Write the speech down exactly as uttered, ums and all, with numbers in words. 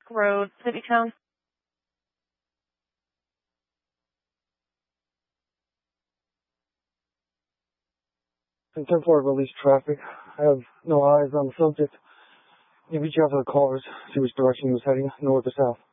Road, Citytown. And ten four, release traffic. I have no eyes on the subject. You reach out to the callers, see which direction he was heading, north or south.